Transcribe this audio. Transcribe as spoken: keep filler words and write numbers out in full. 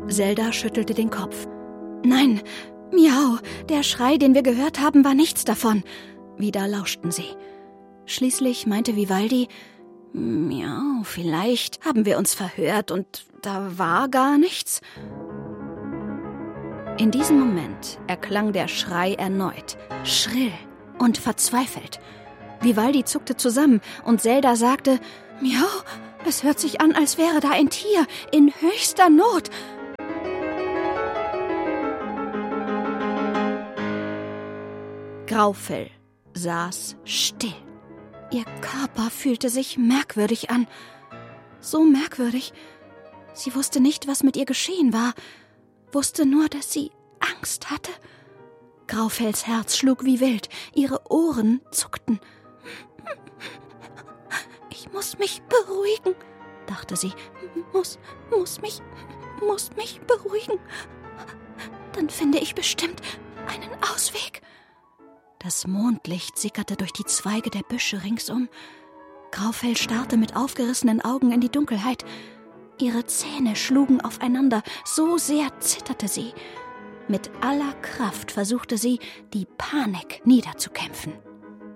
Zelda schüttelte den Kopf. »Nein, Miau, der Schrei, den wir gehört haben, war nichts davon.« Wieder lauschten sie. Schließlich meinte Vivaldi, »Miau, vielleicht haben wir uns verhört und da war gar nichts.« In diesem Moment erklang der Schrei erneut, schrill und verzweifelt. Vivaldi zuckte zusammen und Zelda sagte, »Miau, es hört sich an, als wäre da ein Tier in höchster Not.« Graufell saß still. Ihr Körper fühlte sich merkwürdig an. So merkwürdig. Sie wusste nicht, was mit ihr geschehen war, wusste nur, dass sie Angst hatte. Graufells Herz schlug wie wild, ihre Ohren zuckten. »Ich muss mich beruhigen«, dachte sie. Muss, muss mich, muss mich beruhigen. Dann finde ich bestimmt einen Ausweg.« Das Mondlicht sickerte durch die Zweige der Büsche ringsum. Graufell starrte mit aufgerissenen Augen in die Dunkelheit. Ihre Zähne schlugen aufeinander, so sehr zitterte sie. Mit aller Kraft versuchte sie, die Panik niederzukämpfen.